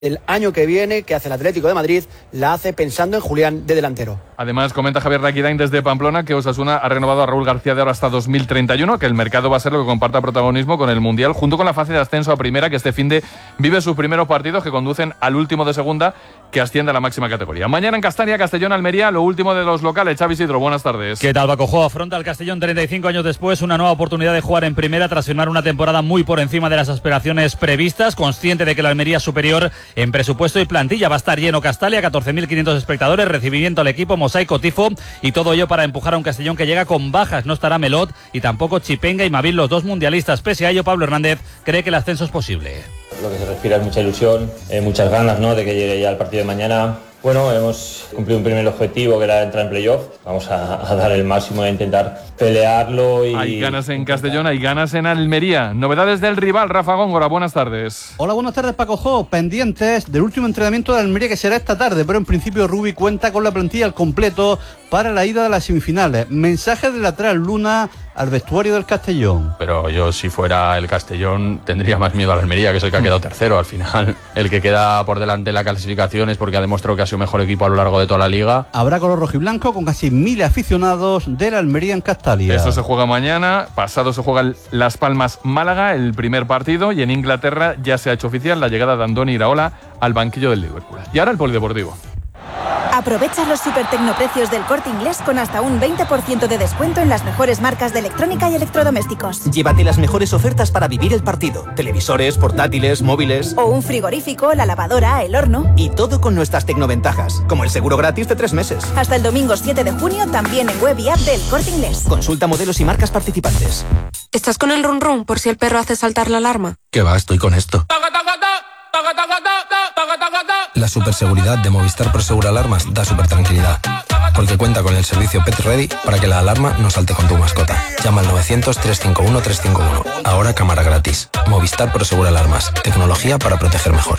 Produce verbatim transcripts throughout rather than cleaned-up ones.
El año que viene, que hace el Atlético de Madrid, la hace pensando en Julián de delantero. Además, comenta Javier Raquidain desde Pamplona que Osasuna ha renovado a Raúl García de ahora hasta dos mil treinta y uno, que el mercado va a ser lo que comparta protagonismo con el Mundial, junto con la fase de ascenso a primera, que este finde vive sus primeros partidos que conducen al último de segunda, que asciende a la máxima categoría. Mañana en Castalia, Castellón, Almería, lo último de los locales. Xavi Isidro, buenas tardes. ¿Qué tal, Paco? Afronta el Castellón treinta y cinco años después una nueva oportunidad de jugar en primera tras firmar una temporada muy por encima de las aspiraciones previstas, consciente de que la Almería es superior en presupuesto y plantilla. Va a estar lleno Castalia, catorce mil quinientos espectadores, recibimiento al equipo, mosaico, tifo y todo ello para empujar a un Castellón que llega con bajas. No estará Melot y tampoco Chipenga y Mavil, los dos mundialistas. Pese a ello, Pablo Hernández cree que el ascenso es posible. Lo que se respira es mucha ilusión, eh, muchas ganas, ¿no?, de que llegue ya el partido de mañana. Bueno, hemos cumplido un primer objetivo, que era entrar en playoff. Vamos a, a dar el máximo e intentar pelearlo. Y... Hay ganas en Castellón, hay ganas en Almería. Novedades del rival, Rafa Góngora, buenas tardes. Hola, buenas tardes, Paco Jo. Pendientes del último entrenamiento de Almería, que será esta tarde, pero en principio Rubi cuenta con la plantilla al completo para la ida de las semifinales. Mensaje del lateral Luna al vestuario del Castellón. Pero yo, si fuera el Castellón, tendría más miedo a la Almería, que es el que ha quedado tercero. Al final, el que queda por delante en la clasificación es porque ha demostrado que ha sido mejor equipo a lo largo de toda la liga. Habrá color rojiblanco con casi mil aficionados de la Almería en Castalia. Esto se juega mañana, pasado se juega Las Palmas-Málaga, el primer partido, y en Inglaterra ya se ha hecho oficial la llegada de Andoni Iraola al banquillo del Liverpool. Y ahora el polideportivo. Aprovecha los super tecnoprecios del Corte Inglés con hasta un veinte por ciento de descuento en las mejores marcas de electrónica y electrodomésticos. Llévate las mejores ofertas para vivir el partido. Televisores, portátiles, móviles... O un frigorífico, la lavadora, el horno... Y todo con nuestras tecnoventajas, como el seguro gratis de tres meses. Hasta el domingo siete de junio, también en web y app del Corte Inglés. Consulta modelos y marcas participantes. ¿Estás con el run run por si el perro hace saltar la alarma? ¿Qué va? Estoy con esto. La superseguridad de Movistar Prosegur Alarmas da super tranquilidad, porque cuenta con el servicio Pet Ready para que la alarma no salte con tu mascota. Llama al novecientos, trescientos cincuenta y uno, trescientos cincuenta y uno. Ahora cámara gratis. Movistar Prosegur Alarmas. Tecnología para proteger mejor.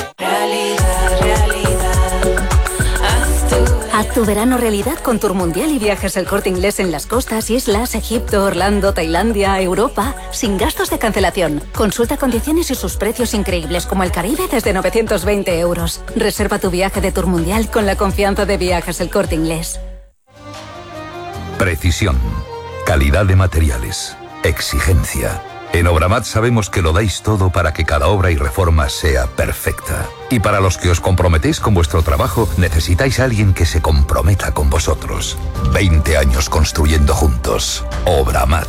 Haz tu verano realidad con Tour Mundial y Viajes El Corte Inglés en las costas, islas, Egipto, Orlando, Tailandia, Europa, sin gastos de cancelación. Consulta condiciones y sus precios increíbles, como el Caribe desde novecientos veinte euros. Reserva tu viaje de Tour Mundial con la confianza de Viajes El Corte Inglés. Precisión, calidad de materiales, exigencia. En Obramat sabemos que lo dais todo para que cada obra y reforma sea perfecta. Y para los que os comprometéis con vuestro trabajo, necesitáis a alguien que se comprometa con vosotros. veinte años construyendo juntos. Obramat.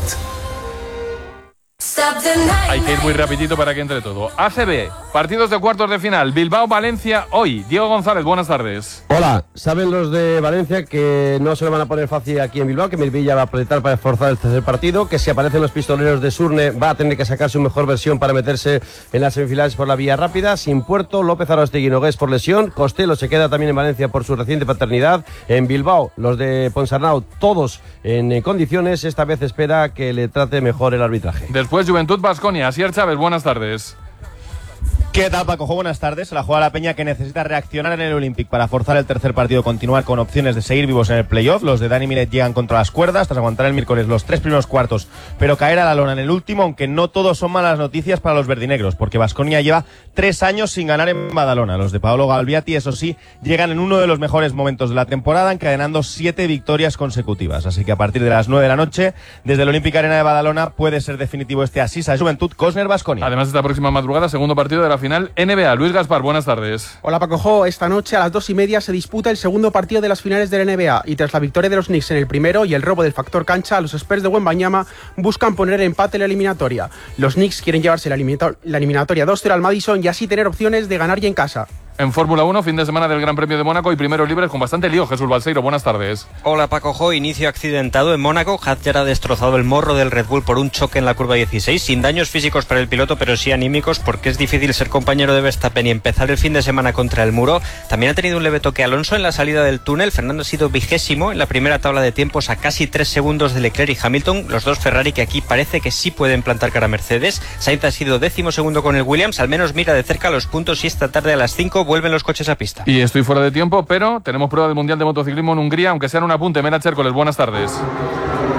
Hay que ir muy rapidito para que entre todo. A C B, partidos de cuartos de final. Bilbao-Valencia hoy. Diego González, buenas tardes. Hola, saben los de Valencia que no se lo van a poner fácil aquí en Bilbao, que Melvilla va a apretar para esforzar el tercer partido, que si aparecen los pistoleros de Surne va a tener que sacar su mejor versión para meterse en las semifinales por la vía rápida. Sin Puerto, López Arostegui Nogués por lesión, Costello se queda también en Valencia por su reciente paternidad. En Bilbao, los de Ponsarnau, todos en condiciones. Esta vez espera que le trate mejor el arbitraje. Después Juventud Baskonia. Asier Chávez, buenas tardes. ¿Qué tal, Paco? Buenas tardes. Se la juega la Peña, que necesita reaccionar en el Olympic para forzar el tercer partido, continuar con opciones de seguir vivos en el playoff. Los de Dani Miret llegan contra las cuerdas tras aguantar el miércoles los tres primeros cuartos, pero caer a la lona en el último, aunque no todos son malas noticias para los verdinegros, porque Baskonia lleva tres años sin ganar en Badalona. Los de Paolo Galviati, eso sí, llegan en uno de los mejores momentos de la temporada, encadenando siete victorias consecutivas. Así que a partir de las nueve de la noche, desde el Olympic Arena de Badalona, puede ser definitivo este Asisa de Juventud Cosner Baskonia. Además, esta próxima madrugada, segundo partido de la final N B A. Luis Gaspar, buenas tardes. Hola, Paco Jo. Esta noche a las dos y media se disputa el segundo partido de las finales de la N B A, y tras la victoria de los Knicks en el primero y el robo del factor cancha, los Spurs de Wembanyama buscan poner empate en la eliminatoria. Los Knicks quieren llevarse la, eliminator- la eliminatoria dos cero al Madison y así tener opciones de ganar y en casa. En Fórmula uno, fin de semana del Gran Premio de Mónaco y primeros libres con bastante lío. Jesús Balseiro, buenas tardes. Hola, Paco Jo. Inicio accidentado en Mónaco. Hadjar ha destrozado el morro del Red Bull por un choque en la curva dieciséis, sin daños físicos para el piloto, pero sí anímicos, porque es difícil ser compañero de Verstappen y empezar el fin de semana contra el muro. También ha tenido un leve toque Alonso en la salida del túnel. Fernando ha sido vigésimo en la primera tabla de tiempos, a casi tres segundos de Leclerc y Hamilton, los dos Ferrari que aquí parece que sí pueden plantar cara a Mercedes. Sainz ha sido décimo segundo con el Williams, al menos mira de cerca los puntos, y esta tarde a las cinco vuelven los coches a pista. Y estoy fuera de tiempo, pero tenemos prueba del Mundial de Motociclismo en Hungría, aunque sea en un apunte. Mera Chércoles, buenas tardes.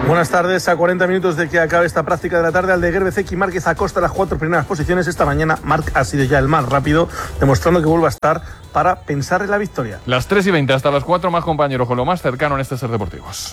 Buenas tardes. A cuarenta minutos de que acabe esta práctica de la tarde, Aldeguer, Bezeki y Márquez acosta las cuatro primeras posiciones. Esta mañana Marc ha sido ya el más rápido, demostrando que vuelve a estar para pensar en la victoria. Las tres y veinte hasta las cuatro, más compañeros con lo más cercano en este Ser Deportivos.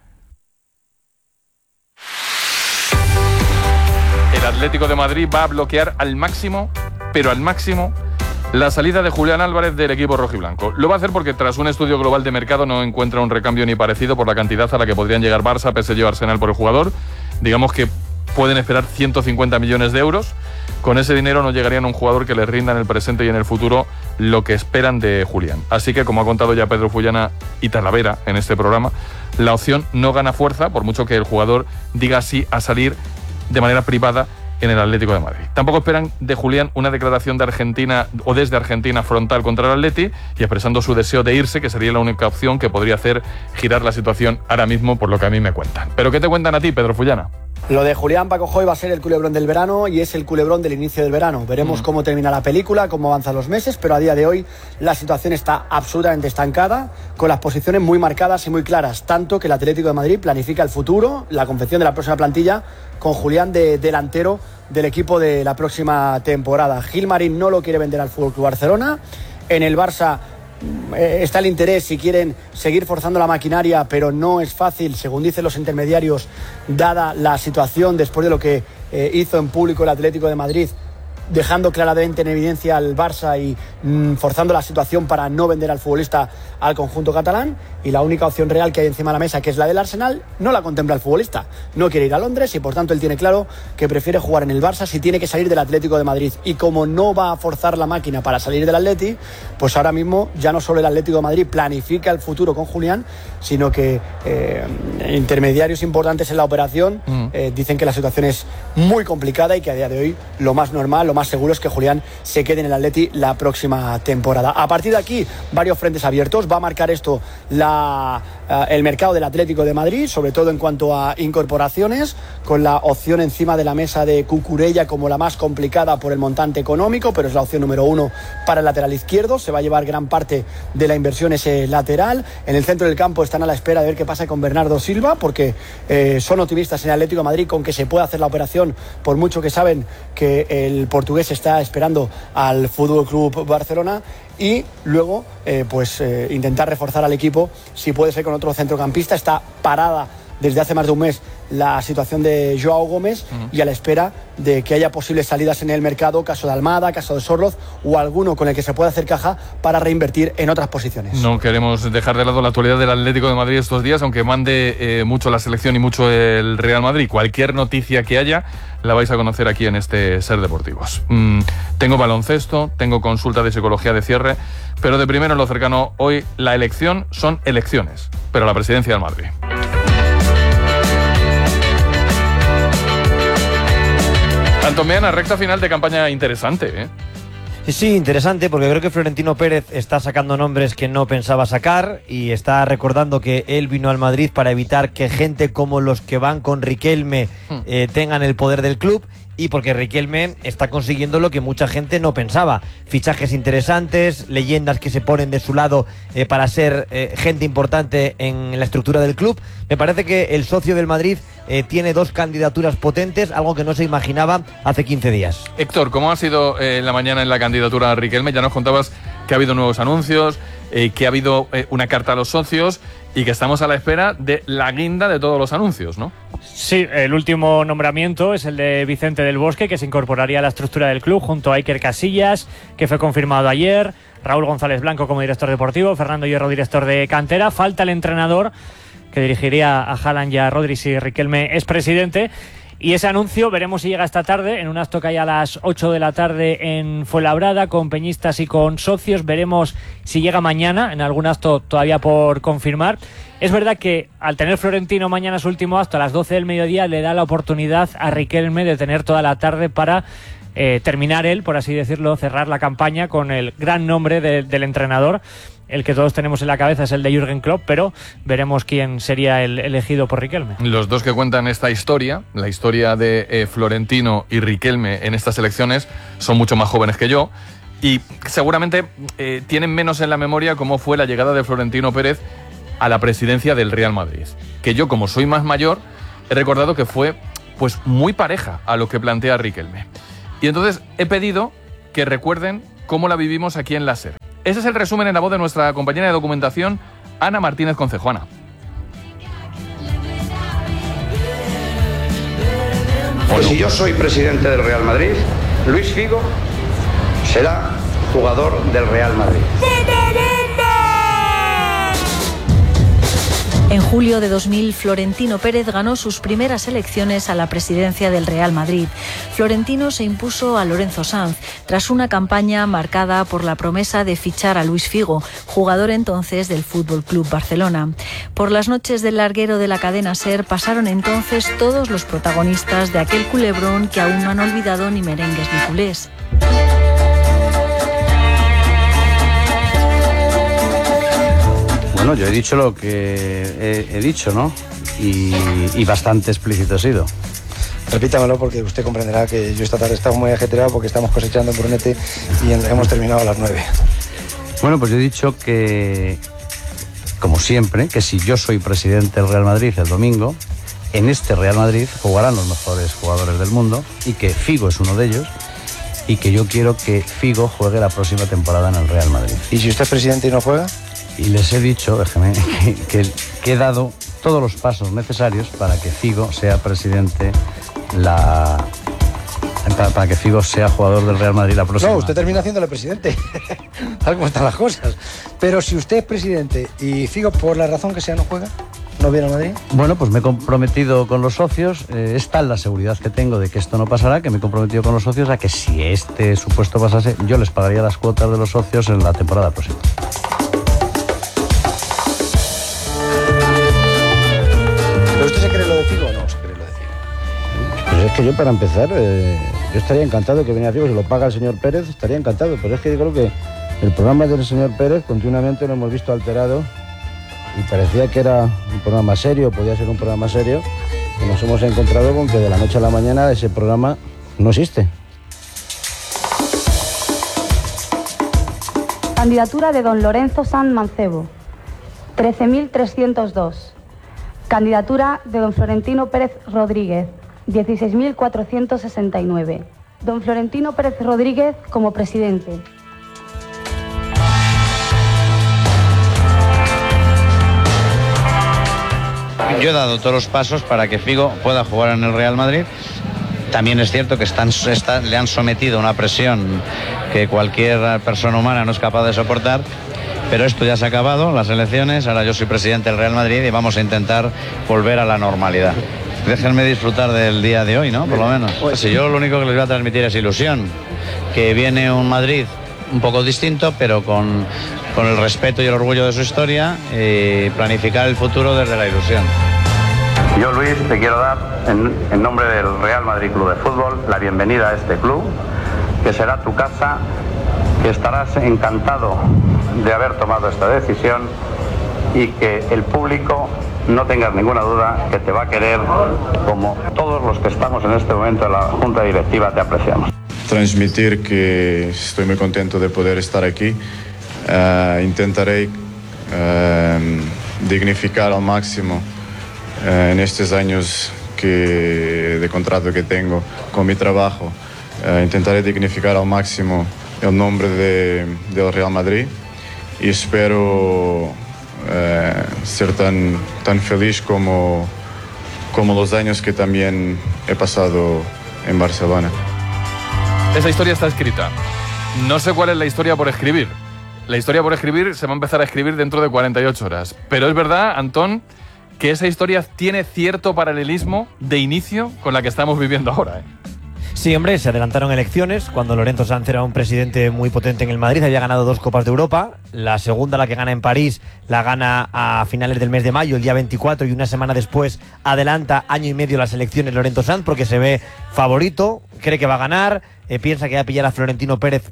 El Atlético de Madrid va a bloquear al máximo, pero al máximo, la salida de Julián Álvarez del equipo rojiblanco. Lo va a hacer porque tras un estudio global de mercado no encuentra un recambio ni parecido por la cantidad a la que podrían llegar Barça, P S G o Arsenal por el jugador. Digamos que pueden esperar ciento cincuenta millones de euros. Con ese dinero no llegarían a un jugador que les rinda en el presente y en el futuro lo que esperan de Julián. Así que, como ha contado ya Pedro Fullana y Talavera en este programa, la opción no gana fuerza, por mucho que el jugador diga sí a salir de manera privada en el Atlético de Madrid. Tampoco esperan de Julián una declaración de Argentina o desde Argentina frontal contra el Atleti y expresando su deseo de irse, que sería la única opción que podría hacer girar la situación ahora mismo, por lo que a mí me cuentan. ¿Pero qué te cuentan a ti, Pedro Fullana? Lo de Julián Paco Joy va a ser el culebrón del verano y es el culebrón del inicio del verano. Veremos mm. cómo termina la película, cómo avanzan los meses, pero a día de hoy la situación está absolutamente estancada, con las posiciones muy marcadas y muy claras, tanto que el Atlético de Madrid planifica el futuro, la confección de la próxima plantilla, con Julián de delantero del equipo de la próxima temporada. Gilmarín no lo quiere vender al F C Barcelona. En el Barça eh, está el interés si quieren seguir forzando la maquinaria, pero no es fácil, según dicen los intermediarios, dada la situación después de lo que eh, hizo en público el Atlético de Madrid, dejando claramente en evidencia al Barça y mmm, forzando la situación para no vender al futbolista al conjunto catalán. Y la única opción real que hay encima de la mesa, que es la del Arsenal, no la contempla el futbolista. No quiere ir a Londres y por tanto él tiene claro que prefiere jugar en el Barça si tiene que salir del Atlético de Madrid. Y como no va a forzar la máquina para salir del Atleti, pues ahora mismo ya no solo el Atlético de Madrid planifica el futuro con Julián, sino que eh, intermediarios importantes en la operación mm. eh, dicen que la situación es muy complicada y que a día de hoy lo más normal, lo más seguro es que Julián se quede en el Atleti la próxima temporada. A partir de aquí, varios frentes abiertos. Va a marcar esto la, uh, el mercado del Atlético de Madrid, sobre todo en cuanto a incorporaciones, con la opción encima de la mesa de Cucurella como la más complicada por el montante económico, pero es la opción número uno para el lateral izquierdo. Se va a llevar gran parte de la inversión ese lateral. En el centro del campo están a la espera de ver qué pasa con Bernardo Silva, porque eh, son optimistas en el Atlético de Madrid con que se pueda hacer la operación, por mucho que saben que el portugués está esperando al F C Barcelona. Y luego eh, pues eh, intentar reforzar al equipo, si puede ser con otro centrocampista. Está parada desde hace más de un mes la situación de Joao Gómez uh-huh. y a la espera de que haya posibles salidas en el mercado, caso de Almada, caso de Sorloz o alguno con el que se pueda hacer caja para reinvertir en otras posiciones. No queremos dejar de lado la actualidad del Atlético de Madrid estos días, aunque mande eh, mucho la selección y mucho el Real Madrid. Cualquier noticia que haya la vais a conocer aquí en este Ser Deportivos. Mm, tengo baloncesto, tengo consulta de psicología de cierre, pero de primero en lo cercano hoy la elección son elecciones, pero la presidencia del Madrid. Antomeana, recta final de campaña interesante, ¿eh? Sí, interesante, porque creo que Florentino Pérez está sacando nombres que no pensaba sacar y está recordando que él vino al Madrid para evitar que gente como los que van con Riquelme eh, tengan el poder del club, y porque Riquelme está consiguiendo lo que mucha gente no pensaba. Fichajes interesantes, leyendas que se ponen de su lado eh, para ser eh, gente importante en la estructura del club. Me parece que el socio del Madrid eh, tiene dos candidaturas potentes, algo que no se imaginaba hace quince días. Héctor, ¿cómo ha sido eh, la mañana en la candidatura a Riquelme? Ya nos contabas que ha habido nuevos anuncios, eh, que ha habido eh, una carta a los socios y que estamos a la espera de la guinda de todos los anuncios, ¿no? Sí, el último nombramiento es el de Vicente del Bosque, que se incorporaría a la estructura del club junto a Iker Casillas, que fue confirmado ayer, Raúl González Blanco como director deportivo, Fernando Hierro director de cantera. Falta el entrenador que dirigiría a Haaland y a Rodri si Riquelme es presidente. Y ese anuncio veremos si llega esta tarde, en un acto que hay a las ocho de la tarde en Fuenlabrada, con peñistas y con socios. Veremos si llega mañana, en algún acto todavía por confirmar. Es verdad que al tener Florentino mañana su último acto a las doce del mediodía, le da la oportunidad a Riquelme de tener toda la tarde para eh, terminar él, por así decirlo, cerrar la campaña con el gran nombre de, del entrenador. El que todos tenemos en la cabeza es el de Jürgen Klopp, pero veremos quién sería el elegido por Riquelme. Los dos que cuentan esta historia, la historia de eh, Florentino y Riquelme en estas elecciones, son mucho más jóvenes que yo y seguramente eh, tienen menos en la memoria cómo fue la llegada de Florentino Pérez a la presidencia del Real Madrid. Que yo, como soy más mayor, he recordado que fue pues muy pareja a lo que plantea Riquelme. Y entonces he pedido que recuerden cómo la vivimos aquí en la SER. Ese es el resumen en la voz de nuestra compañera de documentación, Ana Martínez Concejo. Ana. Pues si yo soy presidente del Real Madrid, Luis Figo será jugador del Real Madrid. En julio de dos mil, Florentino Pérez ganó sus primeras elecciones a la presidencia del Real Madrid. Florentino se impuso a Lorenzo Sanz tras una campaña marcada por la promesa de fichar a Luis Figo, jugador entonces del Fútbol Club Barcelona. Por las noches del larguero de la cadena SER pasaron entonces todos los protagonistas de aquel culebrón que aún no han olvidado ni merengues ni culés. Bueno, yo he dicho lo que he, he dicho, ¿no? Y, y bastante explícito he sido. Repítamelo porque usted comprenderá que yo esta tarde he estado muy ajetreado porque estamos cosechando en Brunete y hemos terminado a las nueve. Bueno, pues yo he dicho que, como siempre, que si yo soy presidente del Real Madrid el domingo, en este Real Madrid jugarán los mejores jugadores del mundo y que Figo es uno de ellos y que yo quiero que Figo juegue la próxima temporada en el Real Madrid. ¿Y si usted es presidente y no juega? Y les he dicho, déjeme, que, que, que he dado todos los pasos necesarios para que Figo sea presidente la... Para, para que Figo sea jugador del Real Madrid la próxima. No, usted termina haciéndole presidente. Tal como están las cosas. Pero si usted es presidente y Figo, por la razón que sea, no juega, ¿no viene a Madrid? Bueno, pues me he comprometido con los socios. Eh, es tal la seguridad que tengo de que esto no pasará, que me he comprometido con los socios a que si este supuesto pasase, yo les pagaría las cuotas de los socios en la temporada próxima. ¿Usted se cree lo de Figo o no se cree lo de Figo? Pues es que yo, para empezar, eh, yo estaría encantado que viniera Figo, si lo paga el señor Pérez, estaría encantado, pero es que yo creo que el programa del señor Pérez continuamente lo hemos visto alterado y parecía que era un programa serio, podía ser un programa serio, y nos hemos encontrado con que de la noche a la mañana ese programa no existe. Candidatura de don Lorenzo Sanz Mancebo, trece mil trescientos dos. Candidatura de don Florentino Pérez Rodríguez, dieciséis mil cuatrocientos sesenta y nueve. Don Florentino Pérez Rodríguez como presidente. Yo he dado todos los pasos para que Figo pueda jugar en el Real Madrid. También es cierto que están, está, le han sometido a una presión que cualquier persona humana no es capaz de soportar. Pero esto ya se ha acabado, las elecciones, ahora yo soy presidente del Real Madrid y vamos a intentar volver a la normalidad. Déjenme disfrutar del día de hoy, ¿no? Por lo menos. Si yo lo único que les voy a transmitir es ilusión, que viene un Madrid un poco distinto, pero con, con el respeto y el orgullo de su historia y planificar el futuro desde la ilusión. Yo, Luis, te quiero dar, en, en nombre del Real Madrid Club de Fútbol, la bienvenida a este club, que será tu casa, que estarás encantado de haber tomado esta decisión y que el público, no tengas ninguna duda, que te va a querer como todos los que estamos en este momento en la Junta Directiva te apreciamos. Transmitir que estoy muy contento de poder estar aquí. Uh, intentaré uh, dignificar al máximo uh, en estos años que, de contrato que tengo con mi trabajo. Uh, intentaré dignificar al máximo el nombre de, del Real Madrid y espero eh, ser tan, tan feliz como, como los años que también he pasado en Barcelona. Esa historia está escrita. No sé cuál es la historia por escribir. La historia por escribir se va a empezar a escribir dentro de cuarenta y ocho horas. Pero es verdad, Antón, que esa historia tiene cierto paralelismo de inicio con la que estamos viviendo ahora, ¿eh? Sí, hombre, se adelantaron elecciones cuando Lorenzo Sanz era un presidente muy potente en el Madrid, había ganado dos Copas de Europa, la segunda, la que gana en París, la gana a finales del mes de mayo, el día veinticuatro, y una semana después adelanta año y medio las elecciones Lorenzo Sanz porque se ve favorito, cree que va a ganar, eh, piensa que va a pillar a Florentino Pérez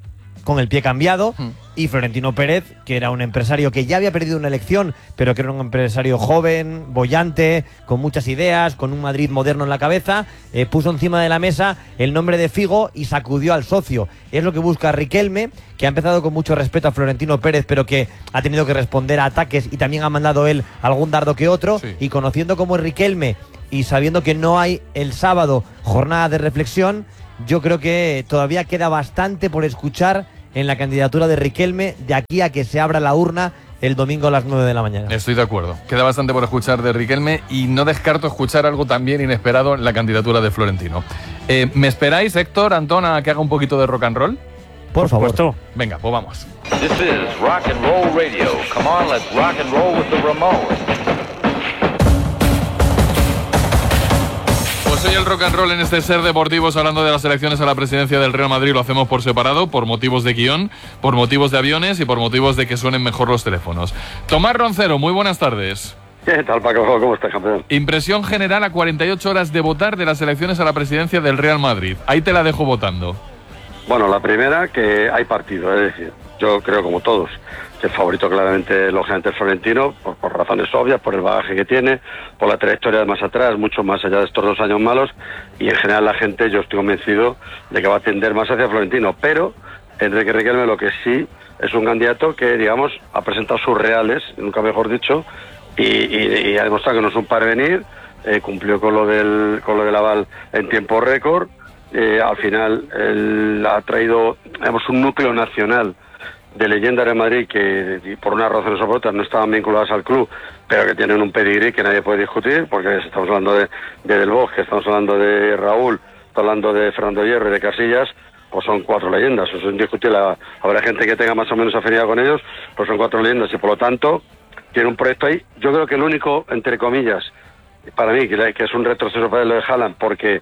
con el pie cambiado, mm. y Florentino Pérez, que era un empresario que ya había perdido una elección, pero que era un empresario joven, boyante, con muchas ideas, con un Madrid moderno en la cabeza, eh, puso encima de la mesa el nombre de Figo y sacudió al socio. Es lo que busca Riquelme, que ha empezado con mucho respeto a Florentino Pérez, pero que ha tenido que responder a ataques y también ha mandado él algún dardo que otro, sí. Y conociendo cómo es Riquelme y sabiendo que no hay el sábado jornada de reflexión, yo creo que todavía queda bastante por escuchar en la candidatura de Riquelme de aquí a que se abra la urna el domingo a las nueve de la mañana. Estoy de acuerdo. Queda bastante por escuchar de Riquelme y no descarto escuchar algo también inesperado en la candidatura de Florentino. Eh, ¿Me esperáis, Héctor, Antón, a que haga un poquito de rock and roll? Por favor. Venga, pues vamos. This is Rock and Roll Radio. Come on, let's rock and roll with the Ramones. Pues hoy el rock and roll en este Ser Deportivos, hablando de las elecciones a la presidencia del Real Madrid, lo hacemos por separado, por motivos de guión, por motivos de aviones y por motivos de que suenen mejor los teléfonos. Tomás Roncero, muy buenas tardes. ¿Qué tal, Paco? ¿Cómo estás, campeón? Impresión general a cuarenta y ocho horas de votar de las elecciones a la presidencia del Real Madrid. Ahí te la dejo votando. Bueno, la primera, que hay partido, es decir, yo creo como todos, que el favorito claramente, lógicamente, es Florentino, por, por razones obvias, por el bagaje que tiene, por la trayectoria de más atrás, mucho más allá de estos dos años malos, y en general la gente, yo estoy convencido de que va a tender más hacia Florentino, pero Enrique Riquelme lo que sí es un candidato que, digamos, ha presentado sus reales, nunca mejor dicho, y, y, y ha demostrado que no es un parvenir, eh, cumplió con lo del con lo del aval en tiempo récord. Eh, al final él ha traído, digamos, un núcleo nacional de leyendas de Madrid que por unas razones o por otras no estaban vinculadas al club, pero que tienen un pedigrí que nadie puede discutir, porque estamos hablando de, de Del Bosque, estamos hablando de Raúl, estamos hablando de Fernando Hierro y de Casillas, pues son cuatro leyendas, eso es indiscutible. Habrá gente que tenga más o menos afinidad con ellos, pues son cuatro leyendas y por lo tanto tiene un proyecto ahí. Yo creo que el único, entre comillas, para mí, que, que es un retroceso para lo de Haaland, porque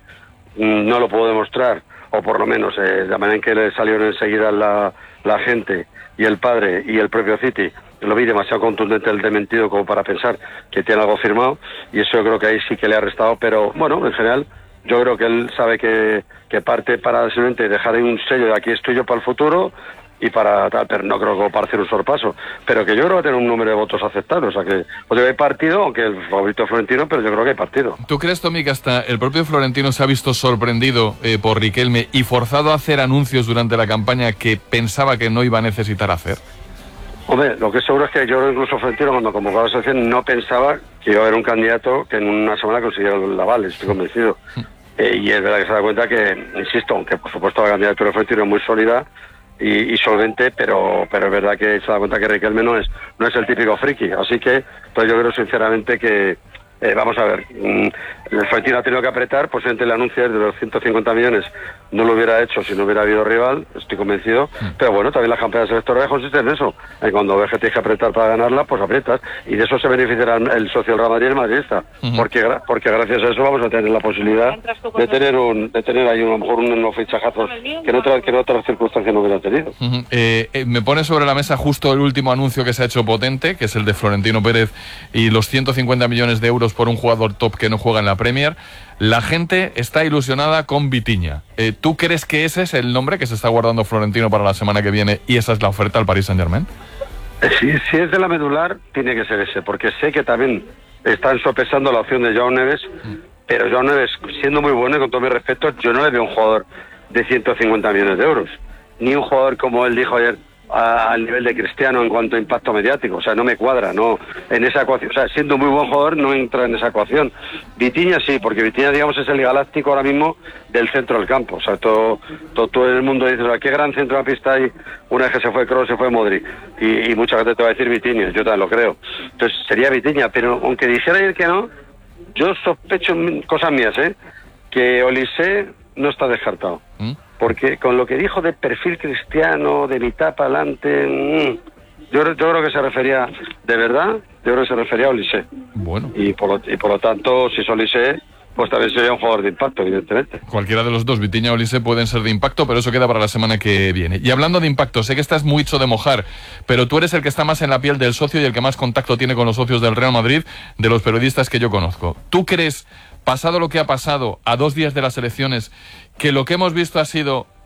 no lo puedo demostrar, o por lo menos eh, la manera en que le salieron enseguida la, la gente y el padre y el propio City, lo vi demasiado contundente el dementido como para pensar que tiene algo firmado, y eso yo creo que ahí sí que le ha restado, pero bueno, en general yo creo que él sabe que, que parte para simplemente dejar ahí un sello de aquí estoy yo para el futuro y para tal, pero no creo que para hacer un sorpaso, pero que yo creo que va a tener un número de votos aceptables, o sea que pues hay partido, aunque el favorito es Florentino, pero yo creo que hay partido. ¿Tú crees, Tommy, que hasta el propio Florentino se ha visto sorprendido eh, por Riquelme y forzado a hacer anuncios durante la campaña que pensaba que no iba a necesitar hacer? Hombre, lo que es seguro es que yo incluso Florentino, cuando convocó a la selección, no pensaba que iba a haber un candidato que en una semana consiguiera el aval, estoy convencido. Eh, y es verdad que se da cuenta que, insisto, aunque por supuesto la candidatura de Florentino es muy sólida y, y solvente, pero pero es verdad que se da cuenta que Riquelme no es no es el típico friki, así que pues yo creo sinceramente que eh, vamos a ver, mmm, el Florentino ha tenido que apretar, posiblemente el anuncio de los ciento cincuenta millones no lo hubiera hecho si no hubiera habido rival, estoy convencido, mm. pero bueno, también las campañas electorales consisten en eso, y cuando ves que tienes que apretar para ganarla, pues aprietas, y de eso se beneficiará el socio del Real Madrid y el madridista, uh-huh. porque porque gracias a eso vamos a tener la posibilidad de tener un de tener ahí a lo mejor unos fichajazos que en otras que en otras circunstancias no hubiera tenido. Uh-huh. eh, eh, me pone sobre la mesa justo el último anuncio que se ha hecho potente, que es el de Florentino Pérez y los ciento cincuenta millones de euros por un jugador top que no juega en la Premier. La gente está ilusionada con Vitinha. Eh, ¿Tú crees que ese es el nombre que se está guardando Florentino para la semana que viene y esa es la oferta al Paris Saint-Germain? Si, si es de la medular, tiene que ser ese, porque sé que también están sopesando la opción de Joao Neves, mm. pero Joao Neves, siendo muy bueno y con todo mi respeto, yo no le veo un jugador de ciento cincuenta millones de euros, ni un jugador como él dijo ayer, al nivel de Cristiano en cuanto a impacto mediático, o sea, no me cuadra, no en esa ecuación, o sea, siendo muy buen jugador no entra en esa ecuación. Vitinha sí, porque Vitinha, digamos, es el galáctico ahora mismo del centro del campo, o sea, todo todo, todo el mundo dice, qué gran centrocampista hay, una vez que se fue Kroos, se fue Modric, y, y mucha gente te va a decir Vitinha, yo también lo creo, entonces sería Vitinha, pero aunque dijera ayer que no, yo sospecho cosas mías, ¿eh? que Olise no está descartado. ¿Mm? Porque con lo que dijo de perfil cristiano, de mitad para adelante, mmm, yo, yo creo que se refería, de verdad, yo creo que se refería a Olise. Bueno. Y por lo, y por lo tanto, si es Olise, pues también sería un jugador de impacto, evidentemente. Cualquiera de los dos, Vitinha o Olise, pueden ser de impacto, pero eso queda para la semana que viene. Y hablando de impacto, sé que estás mucho de mojar, pero tú eres el que está más en la piel del socio y el que más contacto tiene con los socios del Real Madrid, de los periodistas que yo conozco. ¿Tú crees, pasado lo que ha pasado, a dos días de las elecciones, que lo que hemos visto ha sido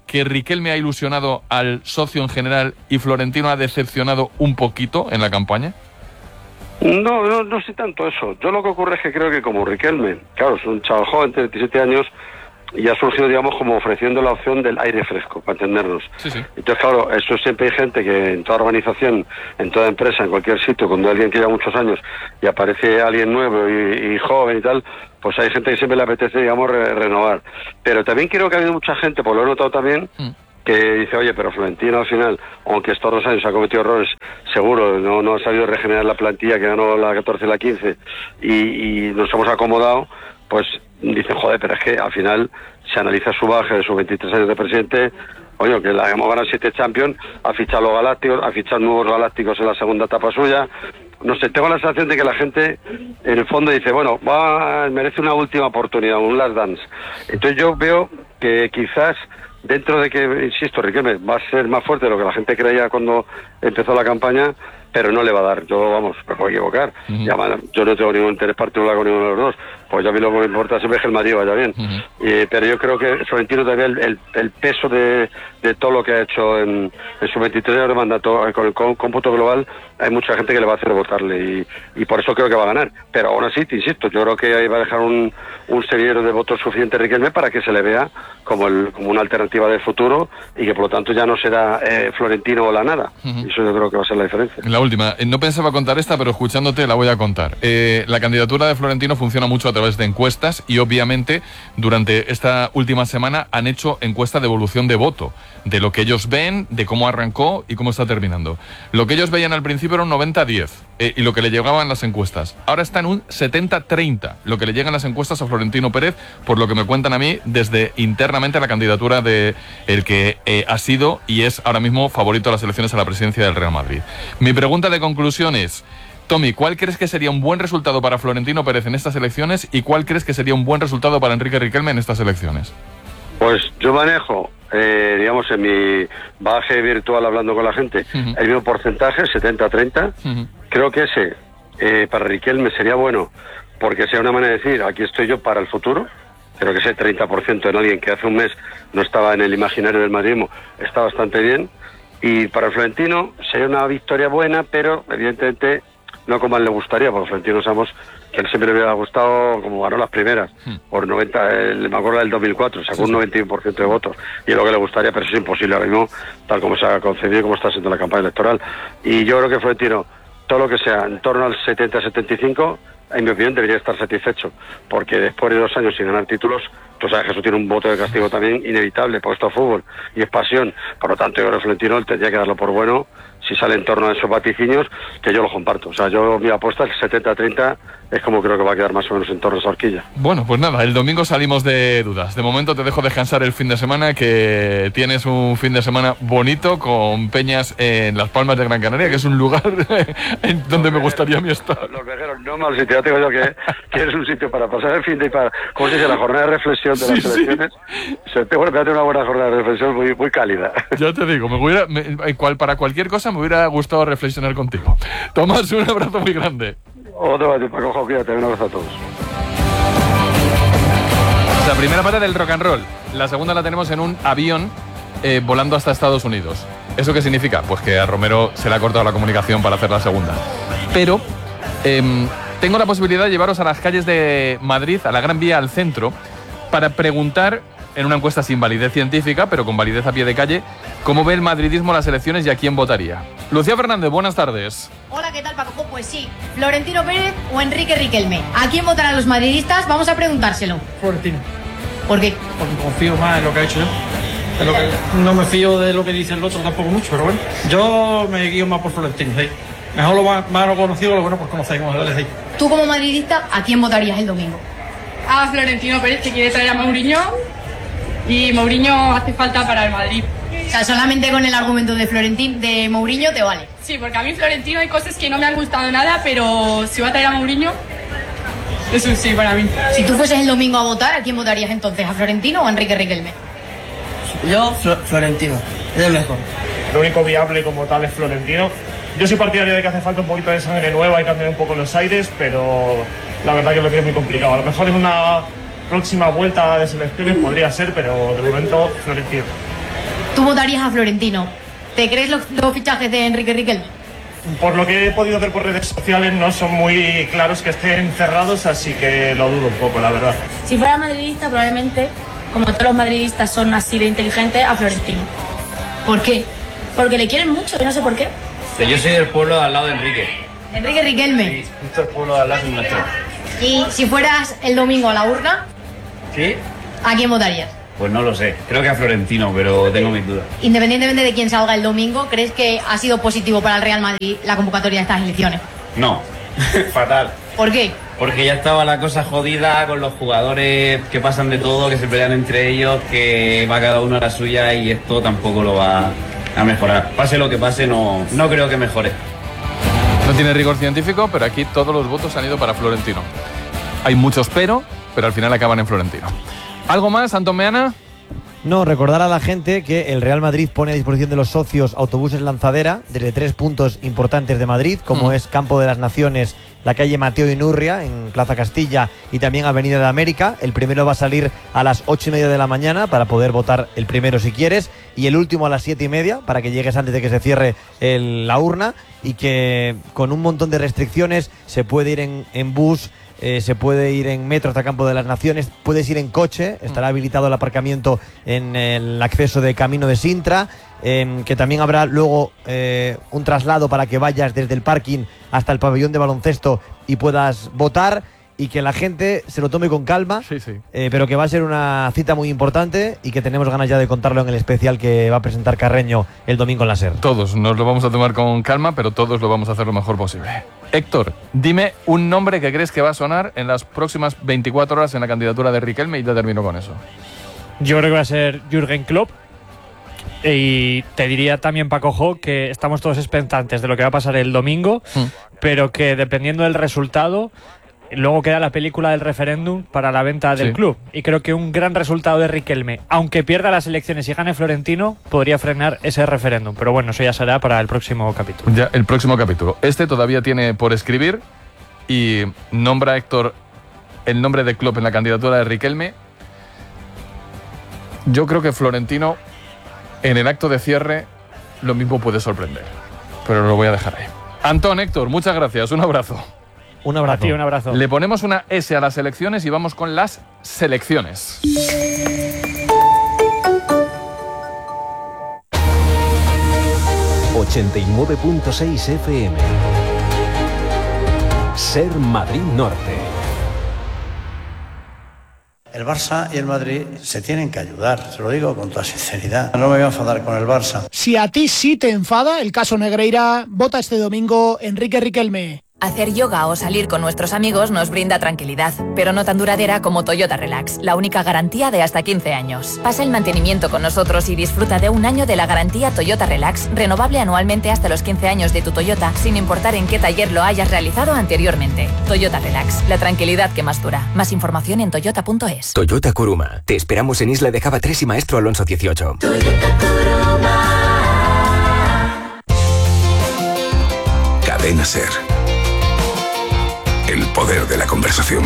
que Riquelme ha ilusionado al socio en general y Florentino ha decepcionado un poquito en la campaña? No, no, no sé tanto eso. Yo lo que ocurre es que creo que como Riquelme, claro, es un chaval joven, de veintisiete años, y ha surgido, digamos, como ofreciendo la opción del aire fresco, para entendernos. Sí, sí. Entonces, claro, eso siempre hay gente que en toda organización, en toda empresa, en cualquier sitio, cuando hay alguien que lleva muchos años y aparece alguien nuevo y, y joven y tal, pues hay gente que siempre le apetece, digamos, re renovar. Pero también creo que ha habido mucha gente, pues lo he notado también, mm. que dice, oye, pero Florentino al final, aunque estos dos años ha cometido errores, seguro, no, no ha sabido regenerar la plantilla, que ganó la catorce y la quince, y, y nos hemos acomodado, pues dicen, joder, pero es que al final se analiza su baje de sus veintitrés años de presidente, coño, que la hemos ganado siete Champions, ha fichado los galácticos, ha fichado nuevos galácticos en la segunda etapa suya. No sé, tengo la sensación de que la gente en el fondo dice, bueno, va, merece una última oportunidad, un last dance. Entonces yo veo que quizás dentro de que, insisto, Riquelme va a ser más fuerte de lo que la gente creía cuando empezó la campaña, pero no le va a dar. Yo, vamos, me puedo equivocar. Uh-huh. Ya, man, yo no tengo ningún interés particular con ninguno de los dos. Pues ya a mí lo que me importa siempre es que el Madrid vaya bien. Uh-huh. eh, pero yo creo que Florentino todavía el, el, el peso de, de todo lo que ha hecho en, en sus veintitrés años de mandato, con el cómputo global, hay mucha gente que le va a hacer votarle y, y por eso creo que va a ganar. Pero aún así, te insisto, yo creo que ahí va a dejar un, un semillero de votos suficiente a Riquelme para que se le vea como, el, como una alternativa de futuro y que por lo tanto ya no será eh, Florentino o la nada. Uh-huh. Y eso yo creo que va a ser la diferencia. La última, no pensaba contar esta, pero escuchándote la voy a contar. Eh, la candidatura de Florentino funciona mucho a través de encuestas y obviamente durante esta última semana han hecho encuesta de evolución de voto, de lo que ellos ven, de cómo arrancó y cómo está terminando. Lo que ellos veían al principio era un noventa diez eh, y lo que le llegaban las encuestas. Ahora está en un setenta treinta, lo que le llegan las encuestas a Florentino Pérez, por lo que me cuentan a mí desde internamente la candidatura de el que eh, ha sido y es ahora mismo favorito a las elecciones a la presidencia del Real Madrid. Mi pregunta de conclusión es, Tommy, ¿cuál crees que sería un buen resultado para Florentino Pérez en estas elecciones y cuál crees que sería un buen resultado para Enrique Riquelme en estas elecciones? Pues yo manejo, eh, digamos, en mi bagaje virtual hablando con la gente, uh-huh. el mismo porcentaje, setenta treinta. Uh-huh. Creo que ese, eh, para Riquelme sería bueno, porque sea una manera de decir, aquí estoy yo para el futuro. Creo que ese treinta por ciento en alguien que hace un mes no estaba en el imaginario del madridismo está bastante bien. Y para el Florentino sería una victoria buena, pero evidentemente no como a él le gustaría, porque Florentino sabemos que él siempre le hubiera gustado como ganó las primeras, hmm. por noventa, el, me acuerdo del dos mil cuatro, sacó sí, un noventa y uno por ciento de votos, y es lo que le gustaría, pero eso es imposible ahora mismo, tal como se ha concedido y como está siendo la campaña electoral. Y yo creo que Florentino, todo lo que sea en torno al setenta setenta y cinco, en mi opinión debería estar satisfecho, porque después de dos años sin ganar títulos, tú sabes que eso tiene un voto de castigo también inevitable, porque esto es fútbol y es pasión. Por lo tanto, yo creo que Florentino él tendría que darlo por bueno si sale en torno a esos vaticinios, que yo los comparto. O sea, yo mi apuesta es setenta treinta, es como creo que va a quedar más o menos en torno a esa horquilla. Bueno, pues nada, el domingo salimos de dudas. De momento te dejo descansar el fin de semana, que tienes un fin de semana bonito con peñas en Las Palmas de Gran Canaria, que es un lugar en donde me gustaría a mí estar. Los vejeros, no mal sitio, ya tengo yo que, que es un sitio para pasar el fin de y para, como se dice, la jornada de reflexión de sí, las selecciones. Sí. Se, bueno, una buena jornada de reflexión muy, muy cálida. Ya te digo, me hubiera, me, cual, para cualquier cosa me hubiera gustado reflexionar contigo. Tomás, un abrazo muy grande. Otro abrazo, Paco, cuídate, un abrazo a todos. La primera parte del rock and roll, la segunda la tenemos en un avión eh, volando hasta Estados Unidos. ¿Eso qué significa? Pues que a Romero se le ha cortado la comunicación para hacer la segunda. Pero eh, tengo la posibilidad de llevaros a las calles de Madrid, a la Gran Vía, al centro, para preguntar, en una encuesta sin validez científica, pero con validez a pie de calle, cómo ve el madridismo las elecciones y a quién votaría. Lucía Fernández, buenas tardes. Hola, ¿qué tal, Paco? Pues sí, Florentino Pérez o Enrique Riquelme. ¿A quién votarán los madridistas? Vamos a preguntárselo. Florentino. ¿Por qué? Porque confío más en lo que ha hecho yo. En lo que, no me fío de lo que dice el otro tampoco mucho, pero bueno. Yo me guío más por Florentino, ¿sí? Mejor lo más, más lo conocido, lo bueno pues conocemos. ¿Sí? Tú como madridista, ¿a quién votarías el domingo? A Florentino Pérez, que quiere traer a Mourinho. Y Mourinho hace falta para el Madrid. O sea, solamente con el argumento de Florentino, de Mourinho te vale. Sí, porque a mí Florentino hay cosas que no me han gustado nada, pero si va a traer a Mourinho, eso sí para mí. Si tú fueses el domingo a votar, ¿a quién votarías entonces? ¿A Florentino o a Enrique Riquelme? Yo, Fl- Florentino, es el mejor. Lo único viable como tal es Florentino. Yo soy partidario de que hace falta un poquito de sangre nueva y cambiar un poco los aires, pero la verdad que lo que es muy complicado. A lo mejor en una próxima vuelta de selecciones podría ser, pero de momento Florentino. Tú votarías a Florentino. ¿Te crees los, los fichajes de Enrique Riquelme? Por lo que he podido ver por redes sociales, no son muy claros que estén cerrados, así que lo dudo un poco, la verdad. Si fuera madridista, probablemente, como todos los madridistas son así de inteligentes, a Florentino. ¿Por qué? Porque le quieren mucho, yo no sé por qué. Yo soy del pueblo de al lado de Enrique. Enrique Riquelme. Justo el pueblo de al lado de nuestro. Y si fueras el domingo a la urna, ¿Sí? ¿a quién votarías? Pues no lo sé. Creo que a Florentino, pero tengo mis dudas. Independientemente de quién salga el domingo, ¿crees que ha sido positivo para el Real Madrid la convocatoria de estas elecciones? No. Fatal. ¿Por qué? Porque ya estaba la cosa jodida con los jugadores que pasan de todo, que se pelean entre ellos, que va cada uno a la suya y esto tampoco lo va a mejorar. Pase lo que pase, no, no creo que mejore. No tiene rigor científico, pero aquí todos los votos han ido para Florentino. Hay muchos pero, pero al final acaban en Florentino. ¿Algo más, Antón Meana? No, recordar a la gente que el Real Madrid pone a disposición de los socios autobuses lanzadera desde tres puntos importantes de Madrid, como mm. es Campo de las Naciones, la calle Mateo Inurria, en Plaza Castilla, y también Avenida de América. El primero va a salir a las ocho y media de la mañana para poder votar el primero si quieres, y el último a las siete y media para que llegues antes de que se cierre el, la urna, y que con un montón de restricciones se puede ir en, en bus, Eh, se puede ir en metro hasta Campo de las Naciones, puedes ir en coche, estará habilitado el aparcamiento en el acceso de Camino de Sintra, eh, que también habrá luego eh, un traslado para que vayas desde el parking hasta el pabellón de baloncesto y puedas votar, y que la gente se lo tome con calma, sí, sí. Eh, pero que va a ser una cita muy importante y que tenemos ganas ya de contarlo en el especial que va a presentar Carreño el domingo en la SER. Todos nos lo vamos a tomar con calma, pero todos lo vamos a hacer lo mejor posible. Héctor, dime un nombre que crees que va a sonar en las próximas veinticuatro horas en la candidatura de Riquelme y ya termino con eso. Yo creo que va a ser Jürgen Klopp. Y te diría también, Paco Jo, que estamos todos expectantes de lo que va a pasar el domingo, mm. pero que dependiendo del resultado, luego queda la película del referéndum para la venta del sí. club. Y creo que un gran resultado de Riquelme, aunque pierda las elecciones y gane Florentino, podría frenar ese referéndum. Pero bueno, eso ya será para el próximo capítulo. Ya, el próximo capítulo. Este todavía tiene por escribir y nombra a Héctor el nombre de Klopp en la candidatura de Riquelme. Yo creo que Florentino, en el acto de cierre, lo mismo puede sorprender. Pero lo voy a dejar ahí. Antón, Héctor, muchas gracias. Un abrazo. Un abrazo. A ti, un abrazo. Le ponemos una S a las elecciones y vamos con las selecciones. ochenta y nueve punto seis F M. Ser Madrid Norte. El Barça y el Madrid se tienen que ayudar, se lo digo con toda sinceridad. No me voy a enfadar con el Barça. Si a ti sí te enfada el caso Negreira, vota este domingo Enrique Riquelme. Hacer yoga o salir con nuestros amigos nos brinda tranquilidad, pero no tan duradera como Toyota Relax, la única garantía de hasta quince años. Pasa el mantenimiento con nosotros y disfruta de un año de la garantía Toyota Relax, renovable anualmente hasta los quince años de tu Toyota, sin importar en qué taller lo hayas realizado anteriormente. Toyota Relax, la tranquilidad que más dura. Más información en toyota punto es. Toyota Kuruma. Te esperamos en Isla de Java tres y Maestro Alonso dieciocho. Toyota Kuruma. Cadena SER. El poder de la conversación.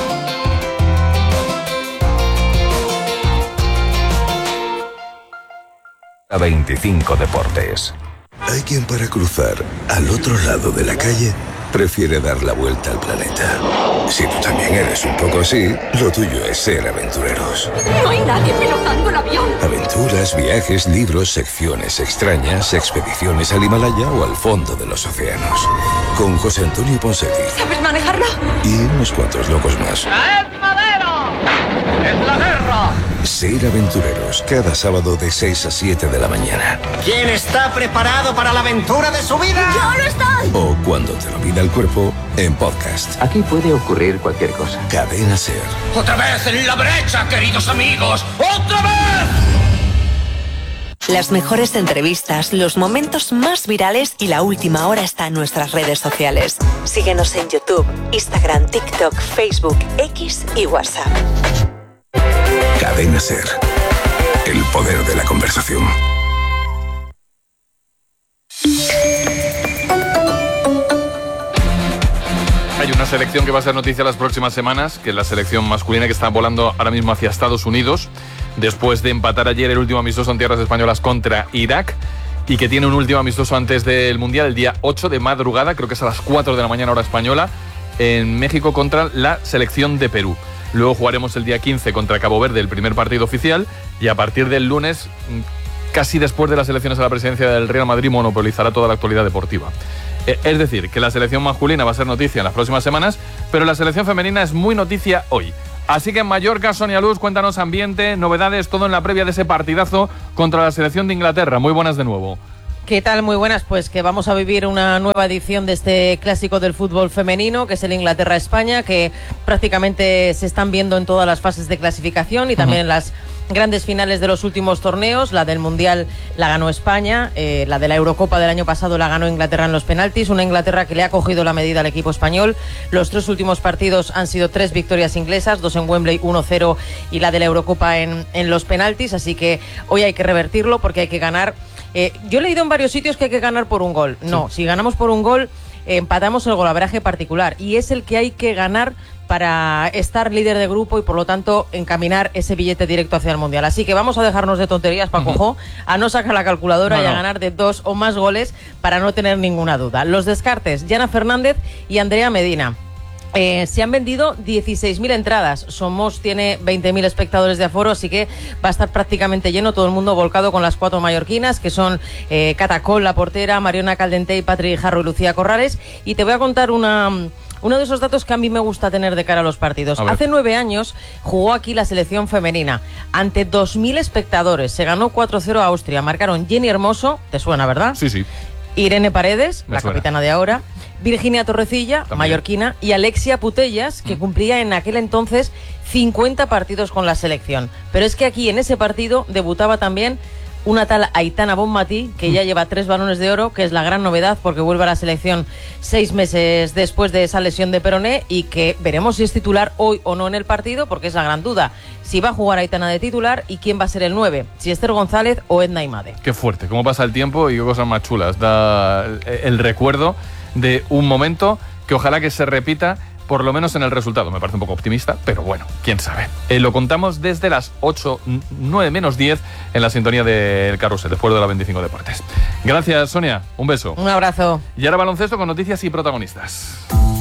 A veinticinco Deportes. Hay quien para cruzar al otro lado de la calle prefiere dar la vuelta al planeta. Si tú también eres un poco así, lo tuyo es ser aventureros. No hay nadie pilotando el avión. Aventuras, viajes, libros, secciones extrañas, expediciones al Himalaya o al fondo de los océanos. Con José Antonio Ponseti. ¿Sabes manejarlo? Y unos cuantos locos más. ¡Es madera! ¡Es la guerra! Ser aventureros, cada sábado de seis a siete de la mañana. ¿Quién está preparado para la aventura de su vida? ¡Yo lo estoy! O cuando te lo pida el cuerpo, en podcast. Aquí puede ocurrir cualquier cosa. Cadena SER. ¡Otra vez en la brecha, queridos amigos! ¡Otra vez! Las mejores entrevistas, los momentos más virales y la última hora está en nuestras redes sociales. Síguenos en YouTube, Instagram, TikTok, Facebook, X y WhatsApp. Cadena SER. El poder de la conversación. Hay una selección que va a ser noticia las próximas semanas, que es la selección masculina que está volando ahora mismo hacia Estados Unidos, después de empatar ayer el último amistoso en tierras españolas contra Irak, y que tiene un último amistoso antes del Mundial, el día ocho de madrugada, creo que es a las cuatro de la mañana hora española, en México contra la selección de Perú. Luego jugaremos el día quince contra Cabo Verde, el primer partido oficial, y a partir del lunes, casi después de las elecciones a la presidencia del Real Madrid, monopolizará toda la actualidad deportiva. Es decir, que la selección masculina va a ser noticia en las próximas semanas, pero la selección femenina es muy noticia hoy. Así que en Mallorca, Sonia Luz, cuéntanos ambiente, novedades, todo en la previa de ese partidazo contra la selección de Inglaterra. Muy buenas de nuevo. ¿Qué tal? Muy buenas, pues que vamos a vivir una nueva edición de este clásico del fútbol femenino, que es el Inglaterra-España, que prácticamente se están viendo en todas las fases de clasificación y también en las grandes finales de los últimos torneos. La del Mundial la ganó España, eh, la de la Eurocopa del año pasado la ganó Inglaterra en los penaltis, una Inglaterra que le ha cogido la medida al equipo español. Los tres últimos partidos han sido tres victorias inglesas, dos en Wembley, uno cero, y la de la Eurocopa en, en los penaltis, así que hoy hay que revertirlo porque hay que ganar. Eh, yo he leído en varios sitios que hay que ganar por un gol. No, sí. Si ganamos por un gol, eh, empatamos el golaveraje particular, y es el que hay que ganar para estar líder de grupo y por lo tanto encaminar ese billete directo hacia el Mundial. Así que vamos a dejarnos de tonterías, Paco Jo, a no sacar la calculadora no, y a no. ganar de dos o más goles para no tener ninguna duda. Los descartes, Yana Fernández y Andrea Medina. Eh, se han vendido dieciséis mil entradas. Somos tiene veinte mil espectadores de aforo, así que va a estar prácticamente lleno, todo el mundo volcado con las cuatro mallorquinas, que son eh, Catacol, la portera, Mariona Caldentey, Patri Jarro y Lucía Corrales. Y te voy a contar una... uno de esos datos que a mí me gusta tener de cara a los partidos. Hace nueve años jugó aquí la selección femenina ante dos mil espectadores. Se ganó cuatro cero a Austria. Marcaron Jenny Hermoso, te suena, ¿verdad? Sí, sí. Irene Paredes, me la suena. capitana de ahora, Virginia Torrecilla, también mallorquina, y Alexia Putellas, que mm. cumplía en aquel entonces cincuenta partidos con la selección. Pero es que aquí en ese partido debutaba también una tal Aitana Bonmatí, que ya lleva tres balones de oro, que es la gran novedad porque vuelve a la selección seis meses después de esa lesión de peroné, y que veremos si es titular hoy o no en el partido, porque es la gran duda. Si va a jugar Aitana de titular y quién va a ser el nueve, si Esther González o Edna Imade. Qué fuerte, cómo pasa el tiempo y qué cosas más chulas. Da el recuerdo de un momento que ojalá que se repita, por lo menos en el resultado. Me parece un poco optimista, pero bueno, quién sabe. Eh, lo contamos desde las ocho, nueve menos diez en la sintonía del Carrusel, después de la veinticinco Deportes. Gracias, Sonia. Un beso. Un abrazo. Y ahora baloncesto con noticias y protagonistas.